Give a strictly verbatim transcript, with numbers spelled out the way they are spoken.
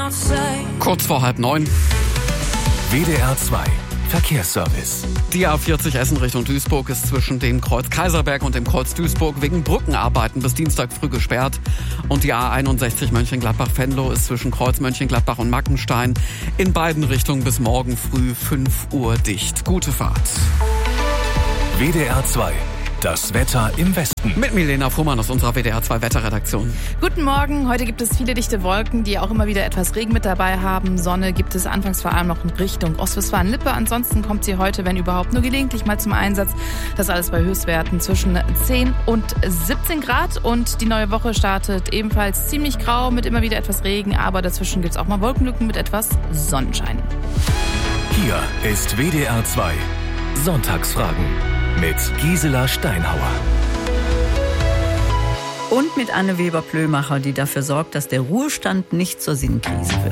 Kurz vor halb neun. W D R zwei Verkehrsservice. Die A vierzig Essen Richtung Duisburg ist zwischen dem Kreuz Kaiserberg und dem Kreuz Duisburg wegen Brückenarbeiten bis Dienstag früh gesperrt. Und die A einundsechzig Mönchengladbach-Venlo ist zwischen Kreuz Mönchengladbach und Mackenstein in beiden Richtungen bis morgen früh fünf Uhr dicht. Gute Fahrt. W D R zwei. Das Wetter im Westen. Mit Milena Fuhrmann aus unserer W D R zwei Wetterredaktion. Guten Morgen. Heute gibt es viele dichte Wolken, die auch immer wieder etwas Regen mit dabei haben. Sonne gibt es anfangs vor allem noch in Richtung Ostwestfalen-Lippe. Ansonsten kommt sie heute, wenn überhaupt, nur gelegentlich mal zum Einsatz. Das alles bei Höchstwerten zwischen zehn und siebzehn Grad. Und die neue Woche startet ebenfalls ziemlich grau mit immer wieder etwas Regen. Aber dazwischen gibt es auch mal Wolkenlücken mit etwas Sonnenschein. Hier ist W D R zwei Sonntagsfragen mit Gisela Steinhauer. Und mit Anne Weber-Plömacher, die dafür sorgt, dass der Ruhestand nicht zur Sinnkrise wird.